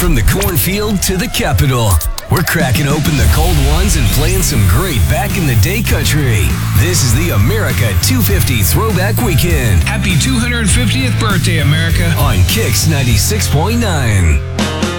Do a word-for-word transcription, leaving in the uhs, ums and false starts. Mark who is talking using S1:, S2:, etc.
S1: From the cornfield to the Capitol, we're cracking open the cold ones and playing some great back-in-the-day country. This is the America two fifty Throwback Weekend.
S2: Happy two hundred fiftieth birthday, America.
S1: On Kicks ninety-six point nine.